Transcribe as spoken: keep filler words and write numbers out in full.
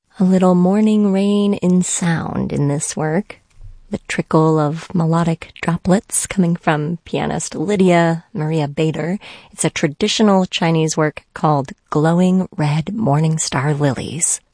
A little morning rain in sound in this work. The trickle of melodic droplets coming from pianist Lydia Maria Bader. It's a traditional Chinese work called Glowing Red Morning Star Lilies.